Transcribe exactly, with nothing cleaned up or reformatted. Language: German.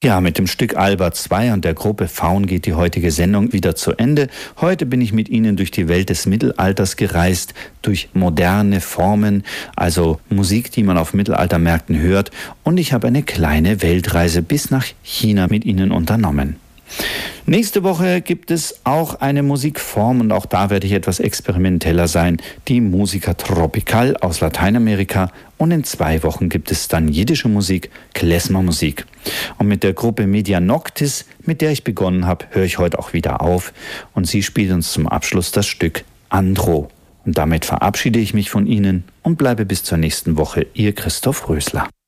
Ja, mit dem Stück Alba zwei und der Gruppe Faun geht die heutige Sendung wieder zu Ende. Heute bin ich mit Ihnen durch die Welt des Mittelalters gereist, durch moderne Formen, also Musik, die man auf Mittelaltermärkten hört. Und ich habe eine kleine Weltreise bis nach China mit Ihnen unternommen. Nächste Woche gibt es auch eine Musikform und auch da werde ich etwas experimenteller sein, die Musica Tropical aus Lateinamerika, und in zwei Wochen gibt es dann jiddische Musik, Klezmer-Musik. Und mit der Gruppe Media Noctis, mit der ich begonnen habe, höre ich heute auch wieder auf und sie spielt uns zum Abschluss das Stück Andro. Und damit verabschiede ich mich von Ihnen und bleibe bis zur nächsten Woche, Ihr Christoph Rösler.